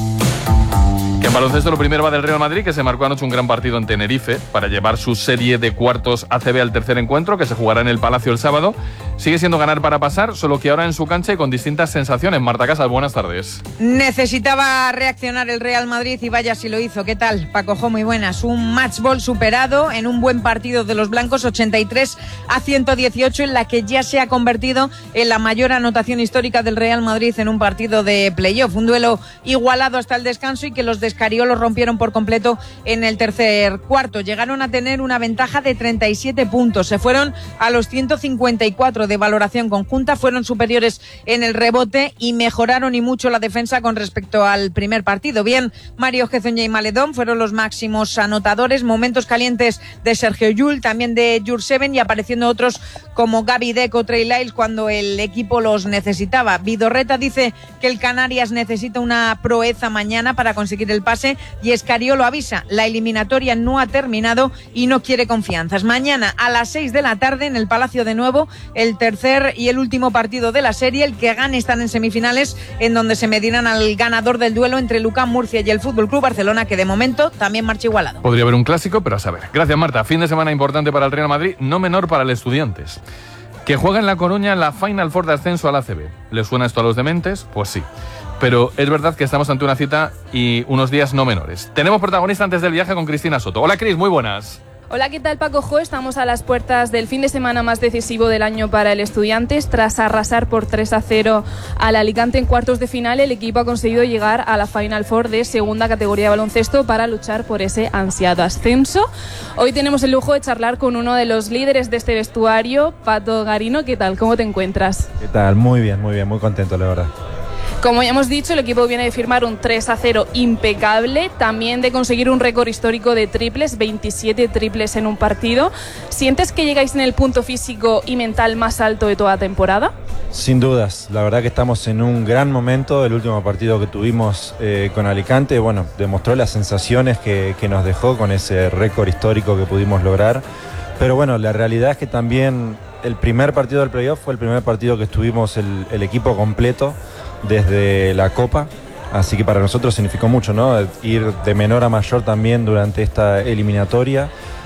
Que en baloncesto lo primero va del Real Madrid, que se marcó anoche un gran partido en Tenerife para llevar su serie de cuartos A C B al tercer encuentro, que se jugará en el Palacio el sábado. Sigue siendo ganar para pasar, solo que ahora en su cancha y con distintas sensaciones. Marta Casas, buenas tardes. Necesitaba reaccionar el Real Madrid y vaya si lo hizo. ¿Qué tal? Paco Jo, muy buenas. Un match ball superado en un buen partido de los blancos, ochenta y tres a ciento dieciocho, en la que ya se ha convertido en la mayor anotación histórica del Real Madrid en un partido de playoff. Un duelo igualado hasta el descanso y que los de Escariolo rompieron por completo en el tercer cuarto. Llegaron a tener una ventaja de treinta y siete puntos. Se fueron a los ciento cincuenta y cuatro de valoración conjunta. Fueron superiores en el rebote y mejoraron y mucho la defensa con respecto al primer partido. Bien, Mario Hezonja y Maledón fueron los máximos anotadores. Momentos calientes de Sergio Llull, también de Jurseven, y apareciendo otros como Gaby Deco, Trey Lyles cuando el equipo los necesitaba. Vidorreta dice que el Canarias necesita una proeza mañana para conseguir el pase, y Escariolo avisa: la eliminatoria no ha terminado y no quiere confianzas. Mañana a las seis de la tarde en el Palacio de nuevo, el tercer y el último partido de la serie. El que gane están en semifinales, en donde se medirán al ganador del duelo entre Lucán Murcia y el Fútbol Club Barcelona, que de momento también marcha igualado. Podría haber un clásico, pero a saber. Gracias, Marta. Fin de semana importante para el Real Madrid, no menor para el Estudiantes, que juega en La Coruña la Final Four de ascenso al A C B. ¿Les suena esto a los dementes? Pues sí. Pero es verdad que estamos ante una cita y unos días no menores. Tenemos protagonista antes del viaje con Cristina Soto. Hola, Cris, muy buenas. Hola, ¿qué tal, Paco Jo? Estamos a las puertas del fin de semana más decisivo del año para el Estudiantes. Tras arrasar por tres a cero al Alicante en cuartos de final, el equipo ha conseguido llegar a la Final Four de segunda categoría de baloncesto para luchar por ese ansiado ascenso. Hoy tenemos el lujo de charlar con uno de los líderes de este vestuario, Pato Garino. ¿Qué tal? ¿Cómo te encuentras? ¿Qué tal? Muy bien, muy bien, muy contento, la verdad. Como ya hemos dicho, el equipo viene de firmar un tres a cero impecable, también de conseguir un récord histórico de triples, veintisiete triples en un partido. ¿Sientes que llegáis en el punto físico y mental más alto de toda la temporada? Sin dudas, la verdad que estamos en un gran momento. El último partido que tuvimos eh, con Alicante, bueno, demostró las sensaciones que, que nos dejó con ese récord histórico que pudimos lograr. Pero bueno, la realidad es que también el primer partido del playoff fue el primer partido que estuvimos el, el equipo completo desde la Copa. Así que para nosotros significó mucho, ¿no? Ir de menor a mayor también durante esta eliminatoria.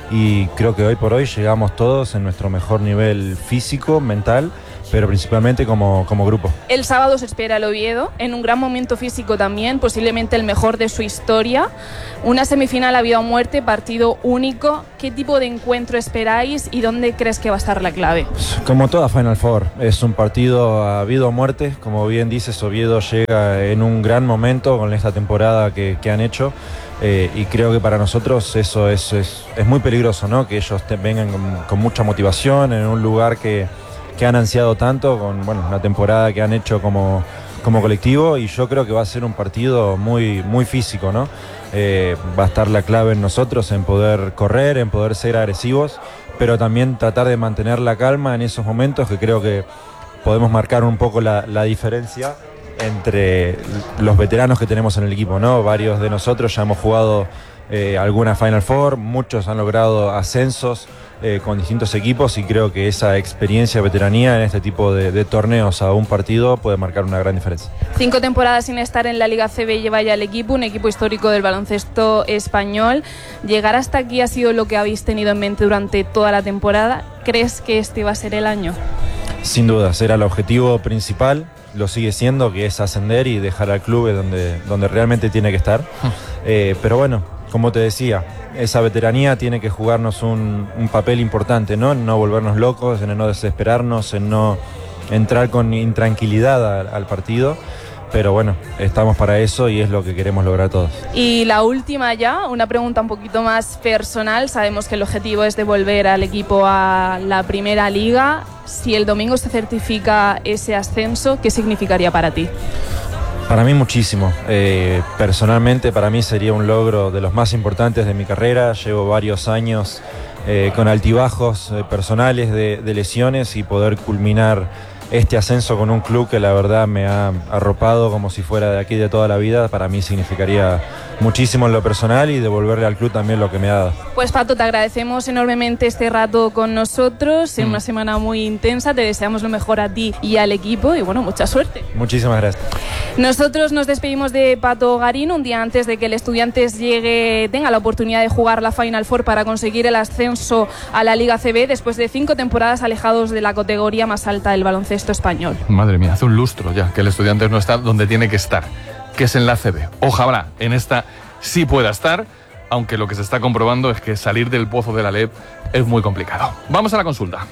Y creo que hoy por hoy llegamos todos en nuestro mejor nivel físico, mental, pero principalmente como, como grupo. El sábado se espera el Oviedo, en un gran momento físico también, posiblemente el mejor de su historia. Una semifinal a vida o muerte, partido único. ¿Qué tipo de encuentro esperáis y dónde crees que va a estar la clave? Como toda Final Four, es un partido a vida o muerte. Como bien dices, Oviedo llega en un gran momento con esta temporada que, que han hecho. Eh, y creo que para nosotros eso es, es, es muy peligroso, ¿no? Que ellos te, vengan con, con mucha motivación en un lugar que, que han ansiado tanto, con bueno, una temporada que han hecho como, como colectivo, y yo creo que va a ser un partido muy, muy físico, ¿no? Eh, va a estar la clave en nosotros, en poder correr, en poder ser agresivos, pero también tratar de mantener la calma en esos momentos, que creo que podemos marcar un poco la, la diferencia entre los veteranos que tenemos en el equipo, ¿no? Varios de nosotros ya hemos jugado eh, alguna Final Four, muchos han logrado ascensos eh, con distintos equipos, y creo que esa experiencia, veteranía en este tipo de, de torneos a un partido puede marcar una gran diferencia. Cinco temporadas sin estar en la Liga C B lleva ya el equipo, un equipo histórico del baloncesto español. Llegar hasta aquí ha sido lo que habéis tenido en mente durante toda la temporada. ¿Crees que este va a ser el año? Sin duda, era el objetivo principal. Lo sigue siendo, que es ascender y dejar al club donde, donde realmente tiene que estar. Eh, pero bueno, como te decía, esa veteranía tiene que jugarnos un, un papel importante, ¿no? En no volvernos locos, en no desesperarnos, en no entrar con intranquilidad al, al partido. Pero bueno, estamos para eso y es lo que queremos lograr todos. Y la última ya, una pregunta un poquito más personal. Sabemos que el objetivo es devolver al equipo a la Primera Liga. Si el domingo se certifica ese ascenso, ¿qué significaría para ti? Para mí muchísimo. Eh, personalmente para mí sería un logro de los más importantes de mi carrera. Llevo varios años eh, con altibajos eh, personales de, de lesiones, y poder culminar este ascenso con un club que la verdad me ha arropado como si fuera de aquí de toda la vida, para mí significaría muchísimo en lo personal, y devolverle al club también lo que me ha dado. Pues Pato, te agradecemos enormemente este rato con nosotros, en mm. una semana muy intensa. Te deseamos lo mejor a ti y al equipo, y bueno, mucha suerte. Muchísimas gracias. Nosotros nos despedimos de Pato Garín un día antes de que el Estudiantes llegue, tenga la oportunidad de jugar la Final Four para conseguir el ascenso a la Liga C B, después de cinco temporadas alejados de la categoría más alta del baloncesto español. Madre mía, hace un lustro ya que el Estudiantes no está donde tiene que estar, que es en la C B. Ojalá en esta sí pueda estar, aunque lo que se está comprobando es que salir del pozo de la L E P es muy complicado. Vamos a la consulta.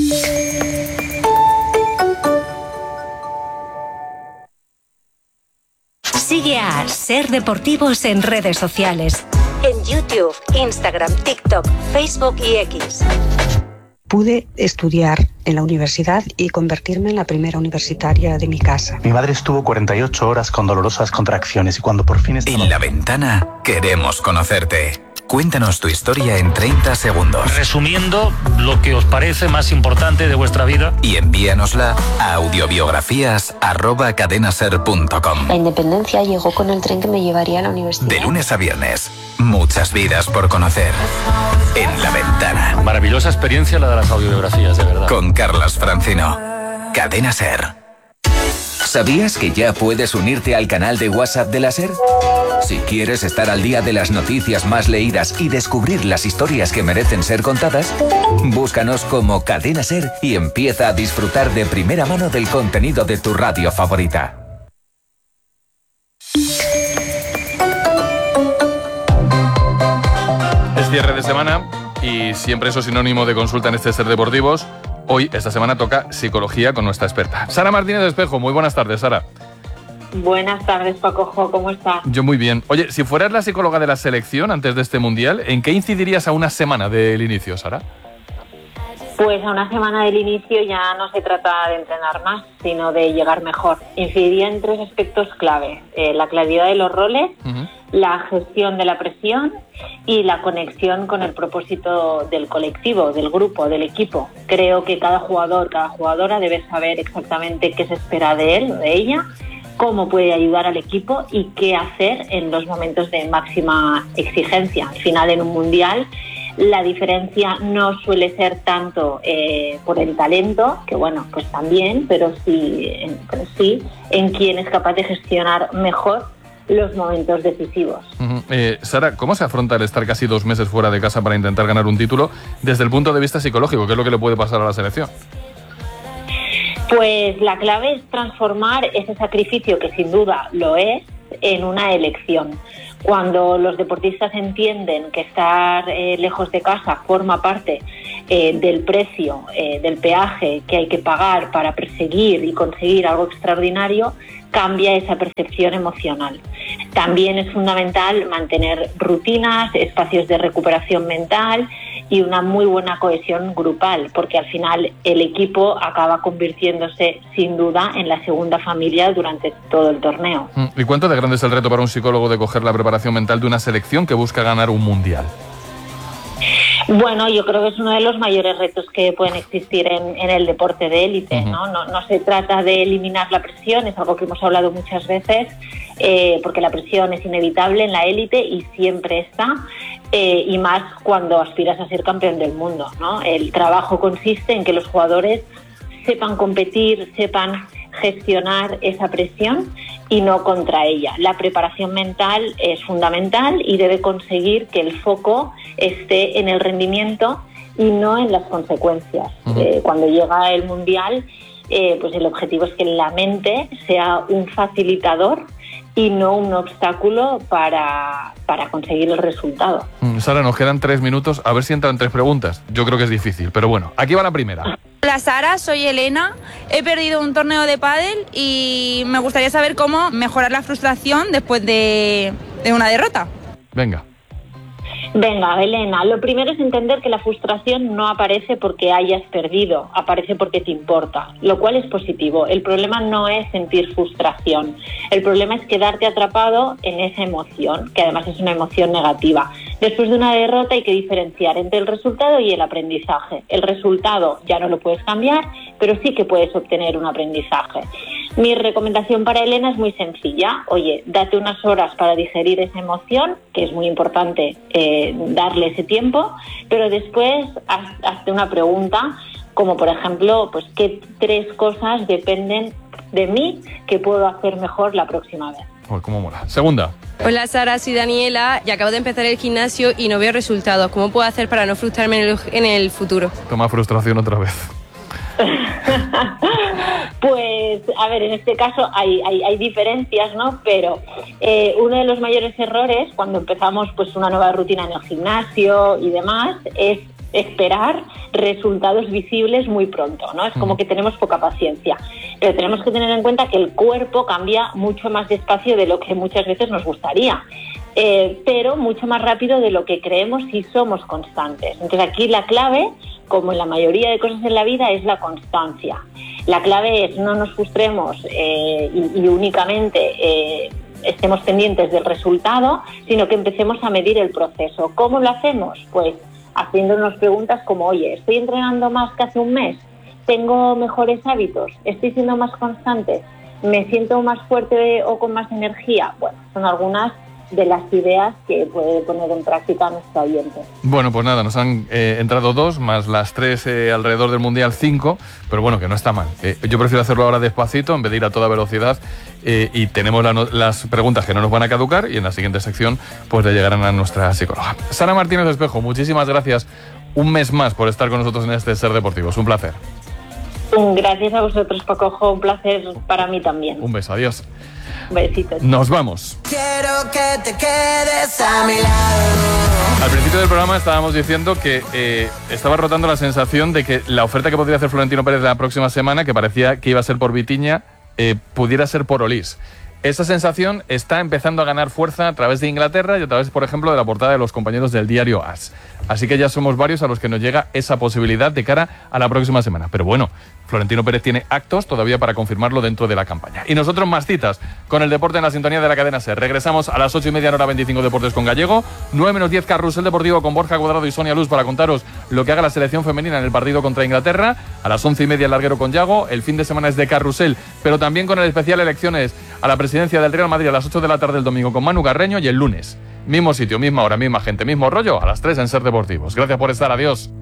Sigue a Ser Deportivos en redes sociales. En YouTube, Instagram, TikTok, Facebook y X. Pude estudiar en la universidad y convertirme en la primera universitaria de mi casa. Mi madre estuvo cuarenta y ocho horas con dolorosas contracciones, y cuando por fin estaba... En La Ventana queremos conocerte. Cuéntanos tu historia en treinta segundos. Resumiendo lo que os parece más importante de vuestra vida. Y envíanosla a audiobiografías arroba cadenaser punto com. La independencia llegó con el tren que me llevaría a la universidad. De lunes a viernes, muchas vidas por conocer. En La Ventana. Maravillosa experiencia la de las audiobiografías, de verdad. Con Carlos Francino. Cadena Ser. ¿Sabías que ya puedes unirte al canal de WhatsApp de la SER? Si quieres estar al día de las noticias más leídas y descubrir las historias que merecen ser contadas, búscanos como Cadena SER y empieza a disfrutar de primera mano del contenido de tu radio favorita. Es cierre de semana y siempre eso es sinónimo de consulta en este Ser Deportivos. Hoy, esta semana, toca psicología con nuestra experta. Sara Martínez de Espejo, muy buenas tardes, Sara. Buenas tardes, Pacojo, ¿cómo estás? Yo muy bien. Oye, si fueras la psicóloga de la selección antes de este Mundial, ¿en qué incidirías a una semana del inicio, Sara? Pues a una semana del inicio ya no se trata de entrenar más, sino de llegar mejor. Incidiría en tres aspectos clave: eh, la claridad de los roles, uh-huh. la gestión de la presión y la conexión con el propósito del colectivo, del grupo, del equipo. Creo que cada jugador, cada jugadora debe saber exactamente qué se espera de él o de ella, cómo puede ayudar al equipo y qué hacer en los momentos de máxima exigencia. Al final, en un mundial La diferencia no suele ser tanto eh, por el talento, que bueno, pues también, pero sí, en, pero sí en quién es capaz de gestionar mejor los momentos decisivos. Uh-huh. eh, Sara, ¿cómo se afronta el estar casi dos meses fuera de casa para intentar ganar un título desde el punto de vista psicológico? ¿Qué es lo que le puede pasar a la selección? Pues la clave es transformar ese sacrificio, que sin duda lo es, en una elección. Cuando los deportistas entienden que estar eh, lejos de casa forma parte eh, del precio, eh, del peaje que hay que pagar para perseguir y conseguir algo extraordinario, cambia esa percepción emocional. También es fundamental mantener rutinas, espacios de recuperación mental y una muy buena cohesión grupal, porque al final el equipo acaba convirtiéndose sin duda en la segunda familia durante todo el torneo. ¿Y cuánto de grande es el reto para un psicólogo de coger la preparación mental de una selección que busca ganar un mundial? Bueno, yo creo que es uno de los mayores retos que pueden existir en, en el deporte de élite, uh-huh. ¿no? No, no se trata de eliminar la presión, es algo que hemos hablado muchas veces, eh, porque la presión es inevitable en la élite y siempre está, eh, y más cuando aspiras a ser campeón del mundo, ¿no? El trabajo consiste en que los jugadores sepan competir, sepan gestionar esa presión y no contra ella. La preparación mental es fundamental y debe conseguir que el foco esté en el rendimiento y no en las consecuencias. Uh-huh. Eh, cuando llega el Mundial, eh, pues el objetivo es que la mente sea un facilitador y no un obstáculo para, para conseguir el resultado. Mm, Sara, nos quedan tres minutos, a ver si entran tres preguntas. Yo creo que es difícil, pero bueno, aquí va la primera. Hola Sara, soy Elena. He perdido un torneo de pádel y me gustaría saber cómo mejorar la frustración después de, de una derrota. Venga. Venga, Elena, lo primero es entender que la frustración no aparece porque hayas perdido, aparece porque te importa, lo cual es positivo. El problema no es sentir frustración, el problema es quedarte atrapado en esa emoción, que además es una emoción negativa. Después de una derrota hay que diferenciar entre el resultado y el aprendizaje. El resultado ya no lo puedes cambiar, pero sí que puedes obtener un aprendizaje. Mi recomendación para Elena es muy sencilla. Oye, date unas horas para digerir esa emoción, que es muy importante eh, darle ese tiempo, pero después haz, hazte una pregunta, como por ejemplo, pues ¿qué tres cosas dependen de mí que puedo hacer mejor la próxima vez? Pues cómo mola. Segunda. Hola Sara, soy Daniela y acabo de empezar el gimnasio y no veo resultados. ¿Cómo puedo hacer para no frustrarme en el, en el futuro? Toma frustración otra vez. Pues, a ver, en este caso hay, hay, hay diferencias, ¿no? Pero eh, uno de los mayores errores cuando empezamos pues una nueva rutina en el gimnasio y demás es esperar resultados visibles muy pronto, ¿no? Es como que tenemos poca paciencia. Pero tenemos que tener en cuenta que el cuerpo cambia mucho más despacio de lo que muchas veces nos gustaría. Eh, pero mucho más rápido de lo que creemos si somos constantes. Entonces aquí la clave, como en la mayoría de cosas en la vida, es la constancia. La clave es no nos frustremos eh, y, y únicamente eh, estemos pendientes del resultado, sino que empecemos a medir el proceso. ¿Cómo lo hacemos? Pues haciéndonos preguntas como, oye, ¿estoy entrenando más que hace un mes? ¿Tengo mejores hábitos? ¿Estoy siendo más constante? ¿Me siento más fuerte o con más energía? Bueno, son algunas de las ideas que puede poner en práctica nuestro oyente. Bueno, pues nada, nos han eh, entrado dos, más las tres eh, alrededor del Mundial, cinco, pero bueno, que no está mal. Eh, yo prefiero hacerlo ahora despacito, en vez de ir a toda velocidad, eh, y tenemos la no, las preguntas que no nos van a caducar, y en la siguiente sección pues le llegarán a nuestra psicóloga. Sara Martínez Espejo, muchísimas gracias un mes más por estar con nosotros en este Ser Deportivo. Es un placer. Gracias a vosotros, Pacojo, un placer para mí también. Un beso, adiós. Besitos. Nos vamos. Quiero que te quedes a mi lado. Al principio del programa estábamos diciendo que eh, estaba rotando la sensación de que la oferta que podría hacer Florentino Pérez la próxima semana, que parecía que iba a ser por Vitinha, eh, pudiera ser por Olís. Esa sensación está empezando a ganar fuerza a través de Inglaterra y a través, por ejemplo, de la portada de los compañeros del diario As. Así que ya somos varios a los que nos llega esa posibilidad de cara a la próxima semana. Pero bueno, Florentino Pérez tiene actos todavía para confirmarlo dentro de la campaña. Y nosotros más citas con el deporte en la sintonía de la cadena SER. Regresamos a las ocho y media en hora veinticinco Deportes con Gallego, nueve menos diez Carrusel Deportivo con Borja Cuadrado y Sonia Luz para contaros lo que haga la selección femenina en el partido contra Inglaterra. A las once y media el larguero con Yago. El fin de semana es de Carrusel, pero también con el especial elecciones a la presidencia del Real Madrid a las ocho de la tarde el domingo con Manu Carreño, y el lunes mismo sitio, misma hora, misma gente, mismo rollo, a las tres en Ser Deportivos. Gracias por estar, adiós.